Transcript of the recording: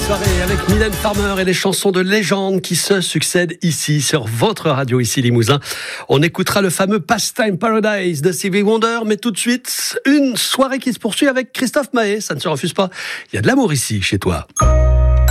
Soirée avec Mylène Farmer et les chansons de légende qui se succèdent ici sur votre radio ici Limousin. On écoutera le fameux Pastime Paradise de Stevie Wonder, mais tout de suite une soirée qui se poursuit avec Christophe Maé. Ça ne se refuse pas. Il y a de l'amour ici chez toi.